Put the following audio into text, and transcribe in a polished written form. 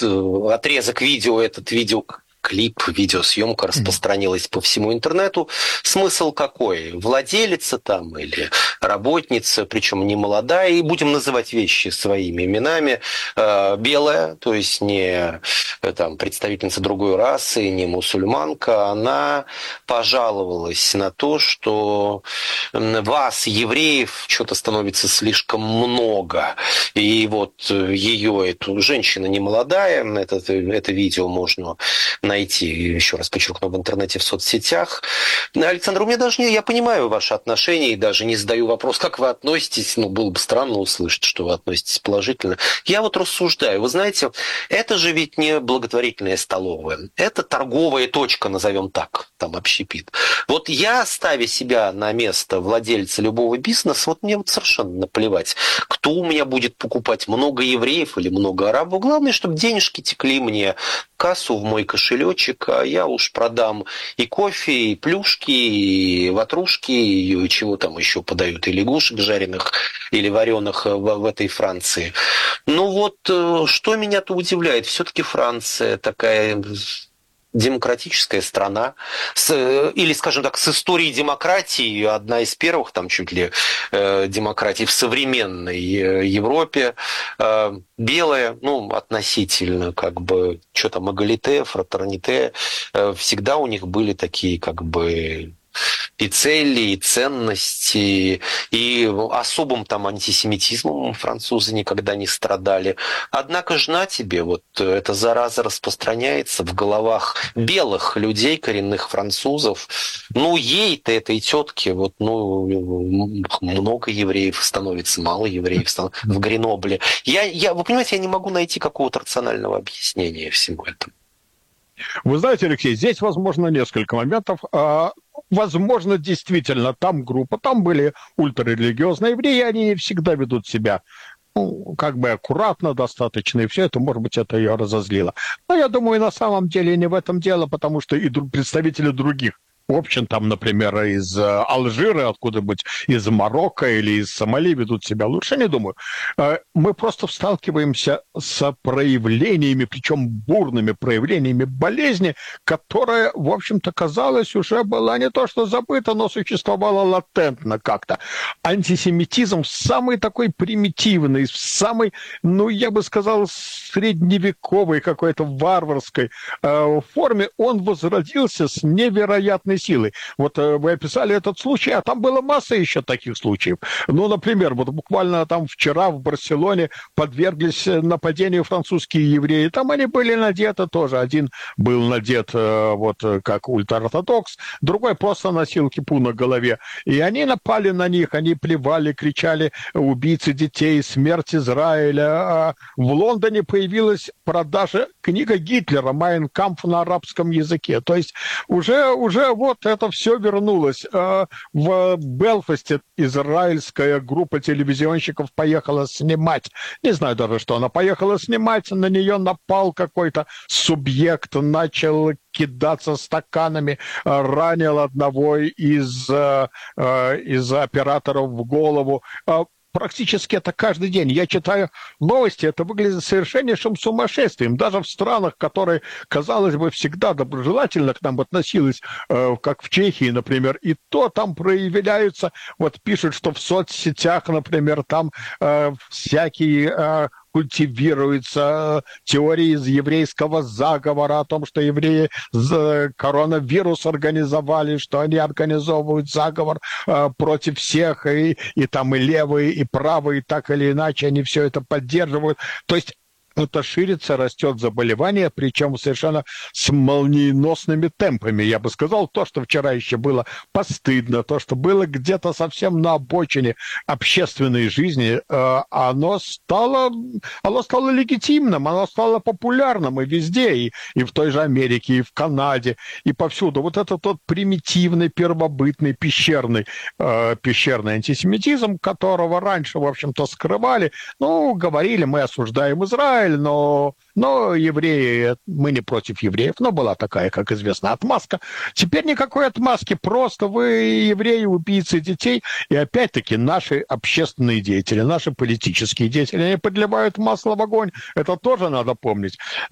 отрезок видео, этот клип, видеосъемка распространилась по всему интернету. Смысл какой? Владелица там или работница, причем не молодая, и будем называть вещи своими именами, белая, то есть не там, представительница другой расы, не мусульманка, она пожаловалась на то, что вас, евреев, что-то становится слишком много. И вот ее, эту женщина не молодая, это видео можно найти, еще раз подчеркну, в интернете, в соцсетях. Александр, у меня даже я понимаю ваши отношения и даже не задаю вопрос, как вы относитесь, было бы странно услышать, что вы относитесь положительно. Я вот рассуждаю, вы знаете, это же ведь не благотворительная столовая, это торговая точка, назовем так, там общепит. Вот я, ставя себя на место владельца любого бизнеса, вот мне вот совершенно наплевать, кто у меня будет покупать, много евреев или много арабов. Главное, чтобы денежки текли мне в кассу, в мой кошелечек, а я уж продам и кофе, и плюшки, и ватрушки, и чего там еще подают, и лягушек жареных или вареных в этой Франции. Ну вот, что меня-то удивляет, все-таки Франция такая демократическая страна, или, скажем так, с историей демократии, одна из первых, там чуть ли, демократий в современной Европе, белая, относительно, как бы, что там, эгалите, фратерните, всегда у них были такие, как бы, и цели, и ценности, и особым там антисемитизмом французы никогда не страдали. Однако ж на тебе, вот эта зараза распространяется в головах белых людей, коренных французов. Ей-то, этой тетке, много евреев становится, мало евреев становится в Гренобле. Вы понимаете, я не могу найти какого-то рационального объяснения всему этому. Вы знаете, Алексей, здесь, возможно, несколько моментов. Возможно, действительно, там группа, там были ультрарелигиозные евреи, они не всегда ведут себя как бы аккуратно достаточно, и все это, может быть, это ее разозлило. Но я думаю, на самом деле не в этом дело, потому что и представители других общин, там, например, из Алжира, откуда-нибудь из Марокко или из Сомали ведут себя лучше, не думаю. Мы просто сталкиваемся с проявлениями, причем бурными проявлениями болезни, которая, в общем-то, казалось, уже была не то что забыта, но существовала латентно как-то. Антисемитизм самый такой примитивный, самый, я бы сказал, средневековой, какой-то варварской форме, он возродился с невероятной силой. Вот вы описали этот случай, а там была масса еще таких случаев. Например, вот буквально там вчера в Барселоне подверглись нападению французские евреи. Там они были надеты тоже. Один был надет как ультраортодокс, другой просто носил кипу на голове. И они напали на них, они плевали, кричали: убийцы детей, смерть Израиля. В Лондоне появилась продажа книга Гитлера «Майн кампф» на арабском языке. То есть уже вот это все вернулось. В Белфасте израильская группа телевизионщиков поехала снимать. Не знаю даже, что она поехала снимать. На нее напал какой-то субъект, начал кидаться стаканами, ранил одного из операторов в голову. Практически это каждый день. Я читаю новости, это выглядит совершеннейшим сумасшествием. Даже в странах, которые, казалось бы, всегда доброжелательно к нам относились, как в Чехии, например, и то там проявляются, пишут, что в соцсетях, например, там всякие культивируются теории из еврейского заговора о том, что евреи коронавирус организовали, что они организовывают заговор против всех, и там и левые, и правые, так или иначе они все это поддерживают. То есть это ширится, растет заболевание, причем совершенно с молниеносными темпами. Я бы сказал, то, что вчера еще было постыдно, то, что было где-то совсем на обочине общественной жизни, оно стало легитимным, оно стало популярным и везде, и в той же Америке, и в Канаде, и повсюду. Вот это тот примитивный, первобытный, пещерный антисемитизм, которого раньше, в общем-то, скрывали. Говорили, мы осуждаем Израиль, но евреи, мы не против евреев, но была такая, как известно, отмазка. Теперь никакой отмазки, просто вы евреи, убийцы детей, и опять-таки наши общественные деятели, наши политические деятели, они подливают масло в огонь, это тоже надо помнить.